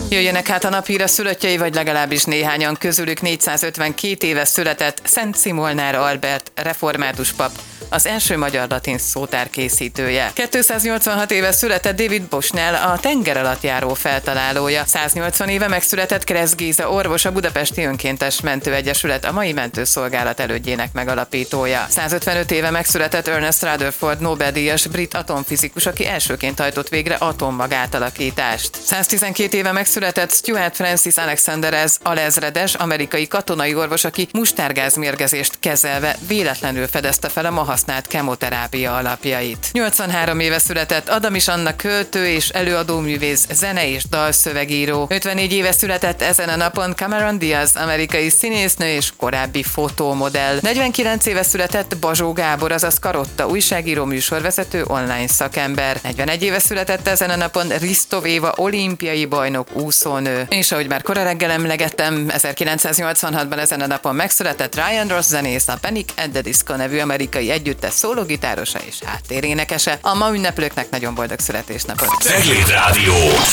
Jöjjenek hát a naphír szülöttjei, vagy legalábbis néhányan, közülük 452 éve született Szent Szimolnár Albert, református pap, az első magyar latin szótár készítője. 286 éve született David Bushnell, a tengeralattjáró feltalálója. 180 éve megszületett Kressz Géza orvos, a Budapesti Önkéntes Mentőegyesület, a mai mentőszolgálat elődjének megalapítója. 155 éve megszületett Ernest Rutherford, Nobel-díjas brit atomfizikus, aki elsőként hajtott végre atommag átalakítást. 112 éve megszületett Stuart Francis Alexander alezredes, amerikai katonai orvos, aki mustárgázmérgezést kezelve véletlenül fedezte fel a ma használt kemoterápia alapjait. 83 éve született Adamis Anna költő és előadóművész, zene- és dalszövegíró. 54 éve született ezen a napon Cameron Diaz, amerikai színésznő és korábbi fotómodell. 49 éve született Bazsó Gábor, azaz Karotta, újságíró, műsorvezető, online szakember. 41 éve született ezen a napon Risztov Éva, olimpiai bajnok, úszónő. És ahogy már kora reggel emlegettem, 1986-ban ezen a napon megszületett Ryan Ross zenész, a Panic! At the Disco nevű amerikai együttes szólógitárosa és háttérénekese. A ma ünneplőknek nagyon boldog születésnapot! Cegléd Rádió!